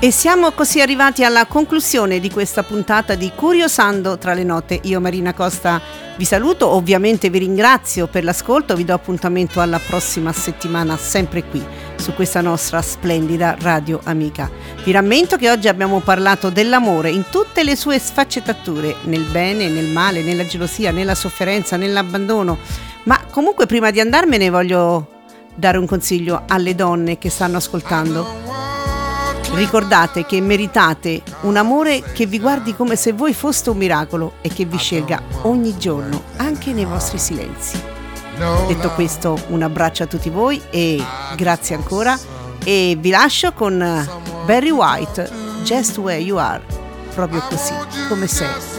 E siamo così arrivati alla conclusione di questa puntata di Curiosando tra le note. Io, Marina Costa, vi saluto, ovviamente vi ringrazio per l'ascolto, vi do appuntamento alla prossima settimana sempre qui su questa nostra splendida radio amica. Vi rammento che oggi abbiamo parlato dell'amore in tutte le sue sfaccettature, nel bene, nel male, nella gelosia, nella sofferenza, nell'abbandono, ma comunque prima di andarmene voglio dare un consiglio alle donne che stanno ascoltando. Ricordate che meritate un amore che vi guardi come se voi foste un miracolo e che vi scelga ogni giorno, anche nei vostri silenzi. Detto questo, un abbraccio a tutti voi e grazie ancora, e vi lascio con Barry White, Just Where You Are, proprio così, come sei.